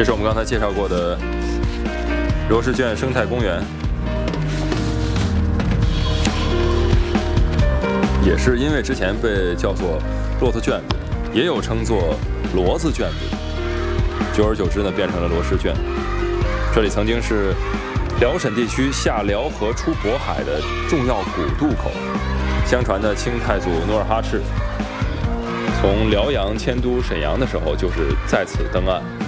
这是我们刚才介绍过的罗氏圈生态公园，也是因为之前被叫做骆驼圈子，也有称作骡子圈子，久而久之呢变成了罗氏圈。这里曾经是辽沈地区下辽河出渤海的重要古渡口。相传的清太祖努尔哈赤从辽阳迁都沈阳的时候，就是在此登岸。